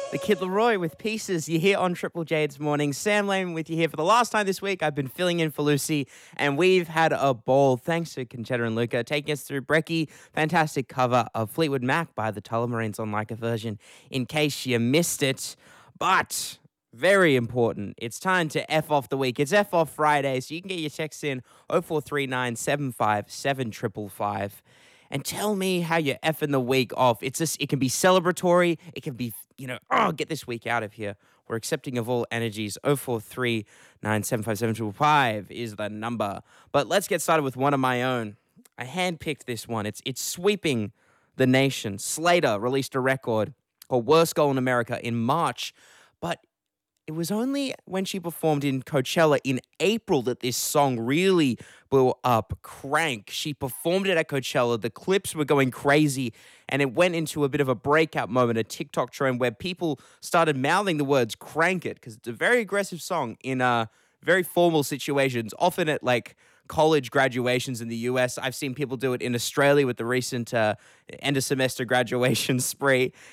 The Kid Leroy with Pieces. You're here on Triple J this morning. Sam Lane with you here for the last time this week. I've been filling in for Lucy, and we've had a ball. Thanks to Conchetta and Luca taking us through Brecky. Fantastic cover of Fleetwood Mac by the Tullamarines on Like a Version, in case you missed it. But very important, it's time to F off the week. It's F off Friday, so you can get your texts in 0439 757 555. And tell me how you're effing the week off. It's just, it can be celebratory. It can be, get this week out of here. We're accepting of all energies. 0439 757 555 is the number. But let's get started with one of my own. I handpicked this one. It's sweeping the nation. Slater released a record called Worst Goal in America in March. But it was only when she performed in Coachella in April that this song really blew up. Crank. She performed it at Coachella. The clips were going crazy, and it went into a bit of a breakout moment, a TikTok trend where people started mouthing the words "crank it" because it's a very aggressive song in very formal situations, often at like college graduations in the US. I've seen people do it in Australia with the recent end of semester graduation spree.